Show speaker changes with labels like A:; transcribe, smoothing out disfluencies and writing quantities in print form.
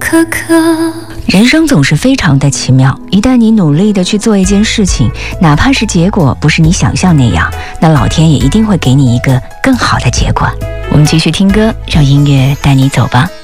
A: 可可。
B: 人生总是非常的奇妙，一旦你努力的去做一件事情，哪怕是结果不是你想象那样，那老天也一定会给你一个更好的结果。我们继续听歌，让音乐带你走吧。